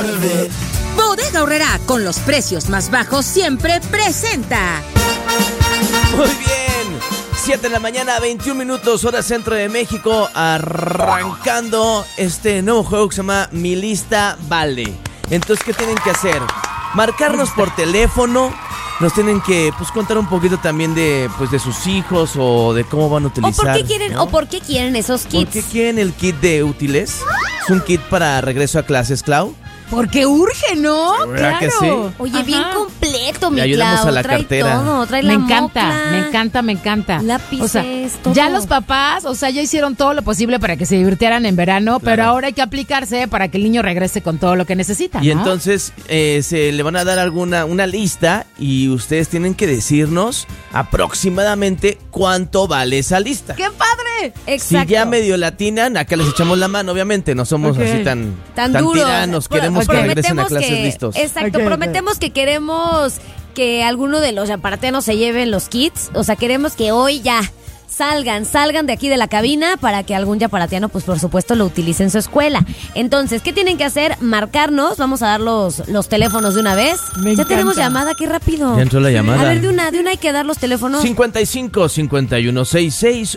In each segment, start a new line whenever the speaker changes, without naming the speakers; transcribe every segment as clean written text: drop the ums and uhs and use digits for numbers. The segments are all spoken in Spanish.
tarde.
Bodega Aurrerá, con los precios más bajos siempre presenta.
Muy bien, 7 de la mañana, 21 minutos, hora centro de México, arrancando este nuevo juego que se llama Mi Lista Vale. Entonces, ¿qué tienen que hacer? Marcarnos por teléfono. Nos tienen que contar un poquito también de sus hijos o de cómo van a utilizar.
¿O por qué quieren esos kits?
¿Por qué quieren el kit de útiles? Es un kit para regreso a clases, Clau.
Porque urge, ¿no?
¿Verdad que sí?
Oye, bien completo, mi
Le ayudamos
Clau.
a la
trae
cartera.
todo, trae
Me
la
encanta, me encanta.
lápices,
O sea,
todo.
ya los papás, ya hicieron todo lo posible para que se divirtieran en verano,
Claro.
pero ahora hay que aplicarse para que el niño regrese con todo lo que necesita,
Y
¿no?
entonces se le van a dar una lista y ustedes tienen que decirnos aproximadamente cuánto vale esa lista.
¡Qué padre!
Exacto.
Si ya medio latinan, acá les echamos la mano, obviamente. No somos así tan
duros.
tiranos. Queremos que regresen a clases listos.
Exacto, prometemos que queremos que alguno de los yaparatianos se lleven los kits. O sea, queremos que hoy ya salgan de aquí de la cabina para que algún yaparatiano, pues por supuesto, lo utilice en su escuela. Entonces, ¿qué tienen que hacer? Marcarnos. Vamos a dar los teléfonos de una vez.
Me
Ya
encanta.
tenemos llamada, qué rápido.
Ya entró la llamada.
A ver, de una hay que dar los teléfonos.
55 51 66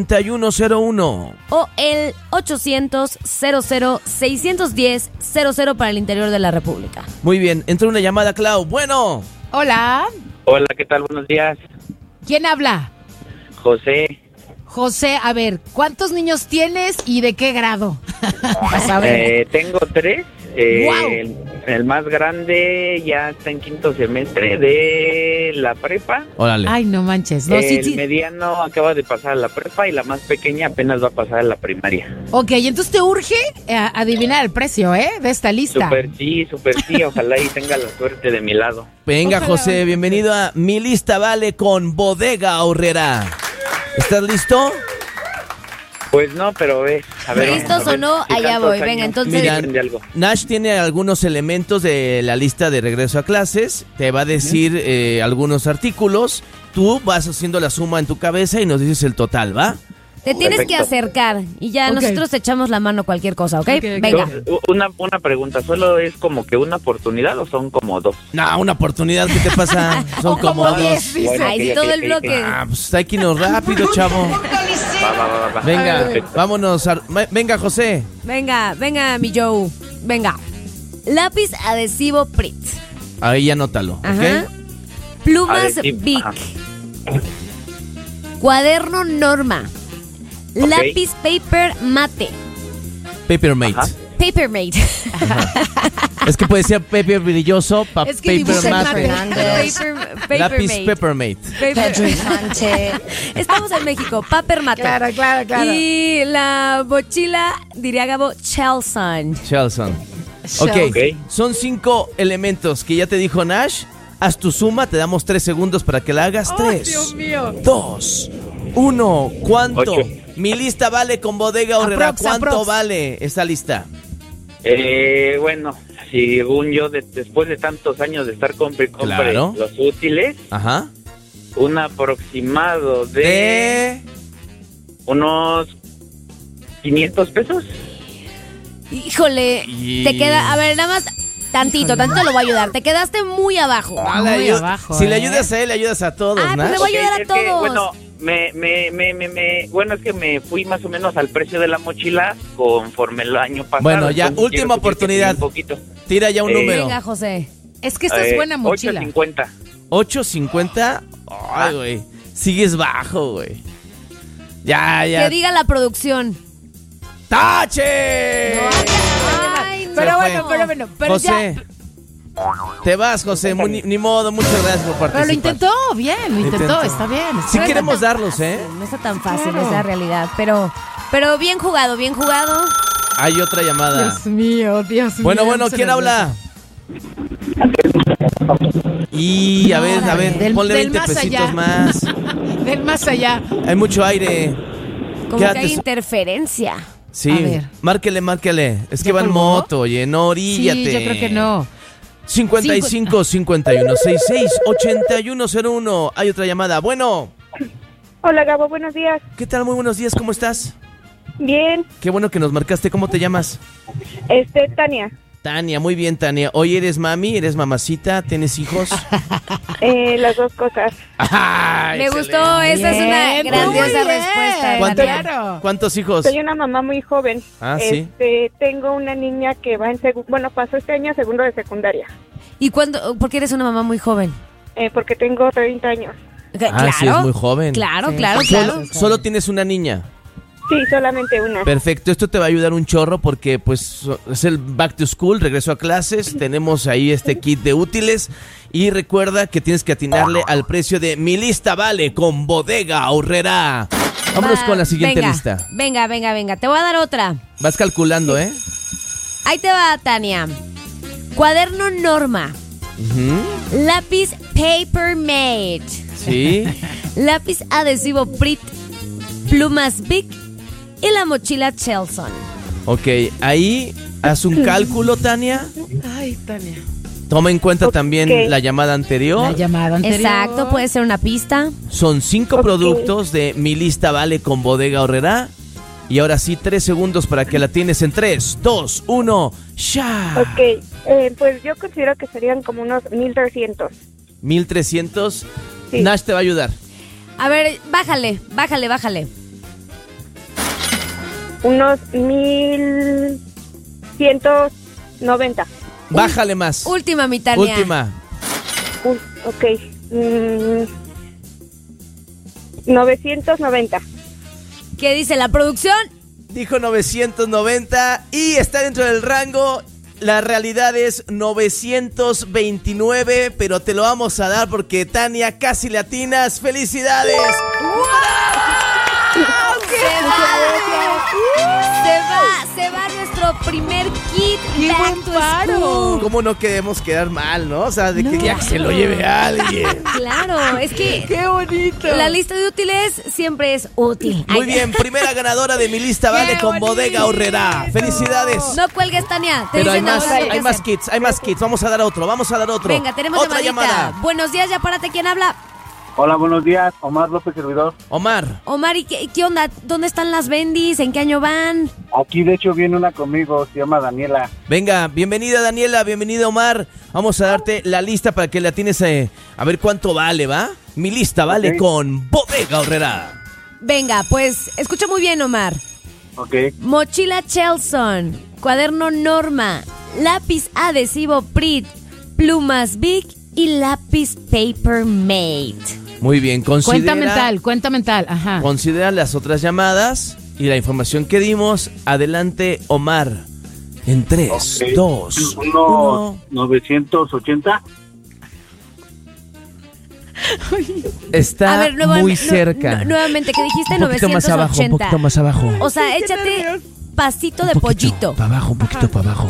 8101.
O el 800 00 610 00 para el interior de la República.
Muy bien, entró una llamada, Clau. Bueno.
Hola,
Hola, ¿qué tal? Buenos días.
¿quién habla?
José,
José, a ver, ¿cuántos niños tienes y de qué grado? Vas a ver.
tengo 3.
¡Guau!
El más grande ya está en 5º semestre de la prepa.
Órale.
Ay, no manches. No, sí,
El
sí.
mediano acaba de pasar a la prepa y la más pequeña apenas va a pasar a la primaria.
Ok, entonces te urge adivinar el precio, de esta lista.
Super sí, ojalá y tenga la suerte de mi lado.
Venga,
Ojalá.
José, bienvenido a Mi Lista Vale con Bodega Aurrerá. ¿Estás listo?
Pues no, pero a ver.
¿Listos
vamos a
o
ver
no?
si
Allá
tantos
voy. Venga,
años
entonces-
me aprende algo.
Nash tiene algunos elementos de la lista de regreso a clases. Te va a decir algunos artículos. Tú vas haciendo la suma en tu cabeza y nos dices el total, ¿va?
Te tienes que
Perfecto.
acercar y ya
Ok.
nosotros te echamos la mano cualquier cosa, ¿ok?
Ok, ok.
Venga.
Una pregunta, ¿solo es como que una oportunidad o son como 2?
No, una oportunidad, ¿qué te pasa? Son
O como
como
10,
dos.
dice.
Bueno,
Ay, sí,
ok,
todo
ok,
el
ok,
bloque.
Ah, pues hay que irnos rápido, chavo.
Va.
Venga,
Perfecto.
vámonos. Venga, José.
Venga, mi Joe. Venga. Lápiz adhesivo Prit.
Ahí anótalo,
Ajá.
¿ok?
Plumas
Adhesivo,
Bic.
ajá.
Cuaderno Norma.
Ok.
Lápiz Paper Mate.
Papermate.
Ajá.
Papermate.
Es que puede ser paper brilloso,
Es que dibuja en
paper mate. Lápiz
Papermate.
Peppermate.
Estamos en México. Paper Mate.
Claro.
Y la mochila, diría Gabo, Chelson.
Chelson. Ok, son 5 elementos que ya te dijo Nash. Haz tu suma, te damos 3 segundos para que la hagas. 3,
Dios mío.
2, 1. ¿Cuánto?
8.
Mi lista vale con Bodega Aurrerá.
Aprox,
¿Cuánto
aprox.
vale esta lista?
Bueno, según yo, después de tantos años de estar compre
Claro.
los útiles,
Ajá.
un aproximado de unos 500 pesos.
Híjole,
Y-
te queda, a ver, nada más tantito lo voy a ayudar. Te quedaste muy abajo.
Muy abajo,
Si le ayudas a él, le ayudas a todos,
Ah, pues
Nash.
le voy a ayudar a
Es que,
todos.
bueno, bueno, es que me fui más o menos al precio de la mochila conforme el año pasado.
Bueno, ya,
entonces
última
quiero subir
oportunidad.
un poquito.
Tira ya un número.
Venga, José.
Es que esta es buena mochila.
8.50.
8.50. Ay, güey. Sigues bajo, güey. Ya.
Que diga la producción.
¡Tache!
Ay, no.
Pero
Se
bueno,
fue.
pero
José. Te vas, José. Ni modo. Muchas gracias por participar.
Pero lo intentó bien, está bien.
Sí queremos darlos, ¿eh?
No está tan fácil,
Claro.
es la realidad. Pero bien jugado.
Hay otra llamada.
Dios mío.
Bueno, ¿quién habla? Y a ver, ponle
del
20
más
pesitos
allá.
más.
Del más allá.
Hay mucho aire.
Como
Quédate
que hay
su-
interferencia.
Sí,
A ver.
márquele. Es que
¿Ya
va en
colgó?
moto, oye, no, oríllate.
Sí, yo creo que no.
55 51 66 8101. Hay otra llamada. Bueno,
Hola, Gabo, buenos días.
¿qué tal? Muy buenos días, ¿cómo estás?
Bien,
Qué bueno que nos marcaste. ¿Cómo te llamas?
Tania.
Tania, muy bien, Tania. Hoy eres mami, eres mamacita, ¿tienes hijos?
Las dos cosas.
Me gustó, esa es una grandiosa respuesta.
Claro.
¿Cuántos hijos?
Soy una mamá muy joven.
Sí.
Tengo una niña que va en pasó este año a segundo de secundaria.
¿Y cuándo? ¿Por qué eres una mamá muy joven?
Porque tengo 30 años.
Claro.
Sí, es muy joven.
Claro,
Sí,
claro,
sí.
claro.
Solo tienes una niña.
Sí, solamente una.
Perfecto, esto te va a ayudar un chorro porque pues es el back to school, regreso a clases, tenemos ahí este kit de útiles y recuerda que tienes que atinarle al precio de Mi Lista Vale con Bodega Aurrerá. Vámonos con la siguiente lista.
Venga, te voy a dar otra.
Vas calculando, ¿eh?
Ahí te va, Tania. Cuaderno Norma.
Ujú.
Lápiz Paper Mate.
Sí.
Lápiz adhesivo Prit. Plumas Bic. Y la mochila Chelson.
Ok, ahí haz un cálculo, Tania.
Ay, Tania.
Toma en cuenta también
Ok.
la llamada anterior.
La llamada anterior.
Exacto, puede ser una pista.
Son 5
Ok.
productos de Mi Lista Vale con Bodega Aurrerá. Y ahora sí, 3 segundos para que la tienes en 3, 2, 1, ¡ya!
Ok, pues yo considero que serían como unos 1,300.
1300.
Sí.
Nash te va a ayudar.
A ver, bájale.
Unos 1,190.
Bájale más.
Última, mi Tania.
Última.
Ok. 990.
¿Qué dice la producción?
Dijo 990 y está dentro del rango. La realidad es 929, pero te lo vamos a dar porque Tania casi le atinas. ¡Felicidades!
Se va nuestro primer kit
¡Qué
Back
buen
to
paro!
School.
¿Cómo no queremos quedar mal, no? O sea, de que ya se lo lleve a alguien.
Claro, es que
¡Qué bonito!
la lista de útiles siempre es útil.
Muy
Ay,
bien, primera ganadora de Mi Lista Vale con
bonito!
Bodega Aurrerá. ¡Felicidades!
No cuelgues, Tania. Te
Pero hay
dicen
más,
ahora qué
hay más
hacer.
kits, hay más kits. Vamos a dar otro.
Venga, tenemos
otra
llamadita.
llamada.
Buenos días, ya párate. ¿Quién habla?
Hola, buenos días. Omar López, servidor.
Omar.
Omar, ¿y qué onda? ¿Dónde están las bendis? ¿En qué año van?
Aquí, de hecho, viene una conmigo. Se llama Daniela.
Venga, bienvenida Daniela, bienvenida Omar. Vamos a darte la lista para que la tienes a ver cuánto vale, ¿va? Mi Lista Vale
Ok.
con Bodega Aurrerá.
Venga, pues escucha muy bien, Omar.
Ok.
Mochila Chelson, cuaderno Norma, lápiz adhesivo Prit, plumas Bic y lápiz Paper Mate.
Muy bien,
Cuenta mental, ajá.
Considera las otras llamadas y la información que dimos. Adelante, Omar. En 3,
Ok.
2,
Unos
1.
980.
Está
A ver,
muy cerca.
nuevamente, ¿qué dijiste?
Un poquito más abajo, un
980.
poquito más abajo.
O sea, échate pasito de
Un poquito
pollito.
para abajo, un poquito para abajo.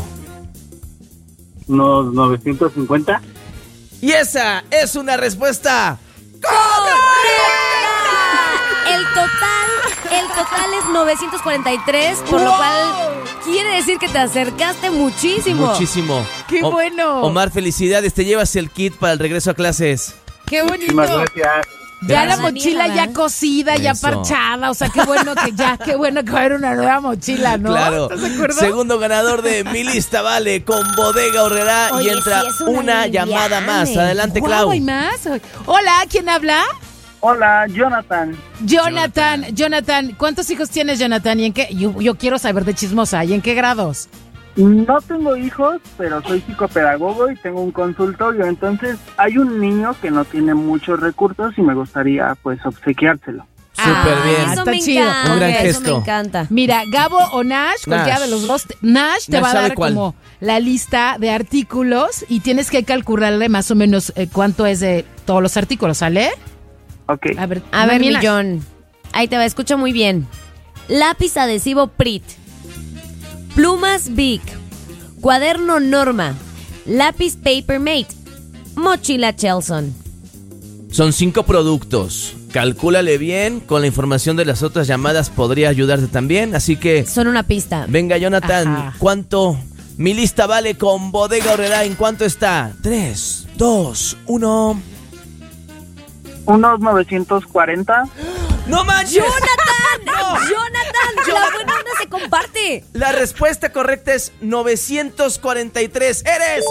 Unos 950.
Y esa es una respuesta.
El total es 943, por lo cual quiere decir que te acercaste muchísimo.
Muchísimo.
¡Qué bueno!
Omar, felicidades. Te llevas el kit para el regreso a clases.
¡Qué bonito!
Muchísimas gracias.
Ya la
Gracias.
mochila ya cosida, ya
Eso.
parchada, o sea, qué bueno que va a haber una nueva mochila, ¿no?
Claro.
¿Estás de acuerdo?
Segundo ganador de Mi Lista Vale con Bodega Aurrerá.
Oye,
y entra
sí, es una
una llamada más.
liviane.
Adelante,
Guau,
Clau.
hay más. Hola, ¿quién habla?
Hola, Jonathan.
Jonathan, ¿cuántos hijos tienes, Jonathan? ¿Y en qué? Yo quiero saber de chismosa. ¿Y en qué grados?
No tengo hijos, pero soy psicopedagogo y tengo un consultorio. Entonces, hay un niño que no tiene muchos recursos y me gustaría, pues, obsequiárselo.
Súper bien.
Eso
Está
me
chido.
encanta.
Un gran
Eso
gesto.
me encanta.
Mira, Gabo o Nash, cualquiera de los dos. Nash te
Nash
va a
sabe
dar
cuál.
como la lista de artículos y tienes que calcularle más o menos cuánto es de todos los artículos, ¿sale?
Ok.
A ver,
Mi
Nash.
John. Ahí te va, escucha muy bien. Lápiz adhesivo Prit. Plumas Bic. Cuaderno Norma. Lápiz Paper Mate. Mochila Chelson.
Son 5 productos. Calcúlale bien. Con la información de las otras llamadas podría ayudarte también. Así que,
Son una pista.
venga, Jonathan.
Ajá.
¿Cuánto? Mi Lista Vale con Bodega Aurrerá. ¿En cuánto está? 3, 2, 1.
Unos 940.
¡No manches!
¡Jonathan! ¡La buena onda se comparte.
La respuesta correcta es 943. ¡Eres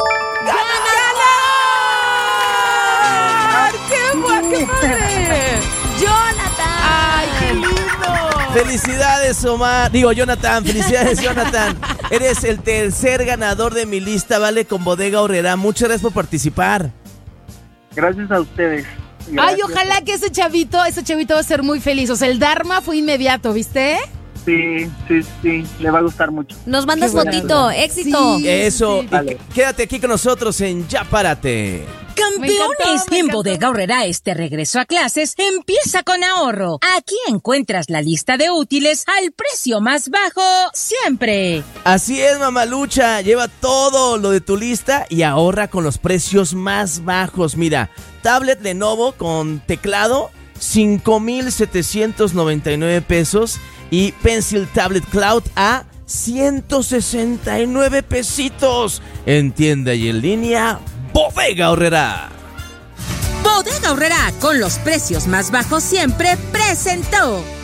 ganador!
¡Qué padre!
¡Jonathan!
¡Ay, qué lindo!
Felicidades, Omar. Digo, Jonathan. Felicidades, Jonathan. Eres el tercer ganador de mi lista, ¿vale? Con Bodega Aurrerá. Muchas gracias por participar.
Gracias a ustedes.
Ay,
Gracias.
ojalá que ese chavito va a ser muy feliz. O sea, el Dharma fue inmediato, ¿viste?
Sí, le va a gustar mucho.
Nos mandas
Qué buena
fotito,
onda.
éxito.
Sí.
Eso.
sí.
Y
Vale.
quédate aquí con nosotros en Ya Párate.
Campeones,
me
en
encantó.
Bodega Aurrerá este regreso a clases empieza con ahorro. Aquí encuentras la lista de útiles al precio más bajo siempre.
Así es, mamalucha. Lleva todo lo de tu lista y ahorra con los precios más bajos. Mira, tablet Lenovo con teclado, 5,799 pesos. Y Pencil Tablet Cloud a 169 pesitos. En tienda y en línea, Bodega Aurrerá.
Bodega Aurrerá, con los precios más bajos siempre, presentó